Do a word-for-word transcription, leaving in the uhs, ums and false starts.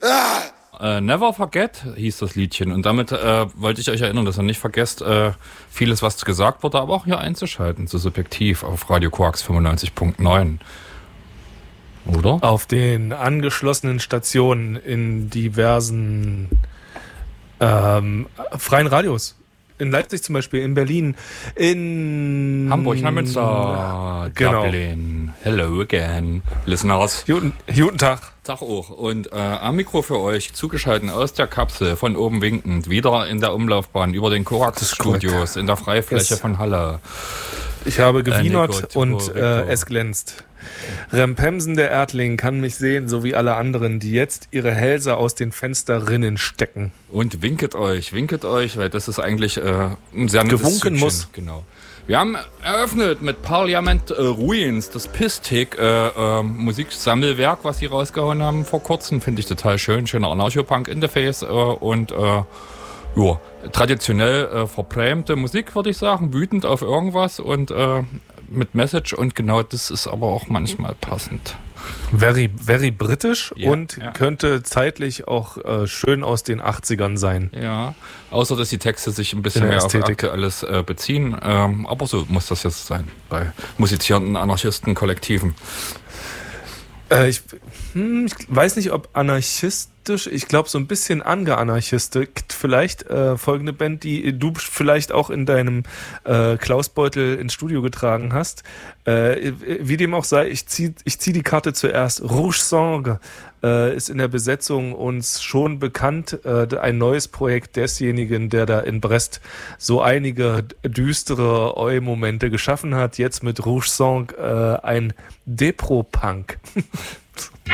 Äh, Never Forget hieß das Liedchen. Und damit äh, wollte ich euch erinnern, dass ihr nicht vergesst, äh, vieles, was gesagt wurde, aber auch hier einzuschalten, so subjektiv auf Radio Quarks fünfundneunzig Punkt neun. Oder? Auf den angeschlossenen Stationen in diversen ähm, freien Radios. In Leipzig zum Beispiel, in Berlin, in Hamburg, Neumünster, genau. Dublin. Hello again, listeners. Guten, guten Tag. Tag auch. Und äh, am Mikro für euch, zugeschaltet aus der Kapsel, von oben winkend, wieder in der Umlaufbahn, über den Korax-Studios, in der Freifläche yes. von Halle. Ich habe gewienert äh, und äh, es glänzt. Rempemsen der Erdling kann mich sehen, so wie alle anderen, die jetzt ihre Hälse aus den Fensterrinnen stecken. Und winket euch, winket euch, weil das ist eigentlich äh, ein sehr nettes Gewunken Zügchen. muss. Genau. Wir haben eröffnet mit Parliament äh, Ruins, das Pisstick äh, äh, Musiksammelwerk, was sie rausgehauen haben vor kurzem. Finde ich total schön. Schöner Anarcho-Punk-Interface äh, und äh, ja, traditionell äh, verbrämte Musik, würde ich sagen. Wütend auf irgendwas und äh, mit Message. Und genau das ist aber auch manchmal passend. Very, very britisch Ja, und ja. könnte zeitlich auch äh, schön aus den achtzigern sein. Ja, außer dass die Texte sich ein bisschen In der mehr auf Ästhetik. Aktuelles äh, beziehen. Ähm, aber so muss das jetzt sein bei musizierenden Anarchisten-Kollektiven. Äh, ich, hm, ich weiß nicht, ob anarchistisch, ich glaube so ein bisschen angeanarchistisch. Vielleicht äh, folgende Band, die du vielleicht auch in deinem äh, Klausbeutel ins Studio getragen hast. Äh, wie dem auch sei, ich ziehe ich zieh die Karte zuerst. Rouge Sang äh, ist in der Besetzung uns schon bekannt. Äh, ein neues Projekt desjenigen, der da in Brest so einige düstere Eu-Momente geschaffen hat. Jetzt mit Rouge Sang äh, ein Depro-Punk.